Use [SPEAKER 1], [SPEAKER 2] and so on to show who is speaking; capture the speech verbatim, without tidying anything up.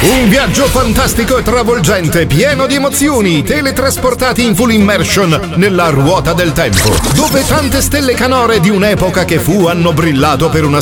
[SPEAKER 1] Un viaggio fantastico e travolgente, pieno di emozioni, teletrasportati in full immersion nella ruota del tempo, dove tante stelle canore di un'epoca che fu hanno brillato per una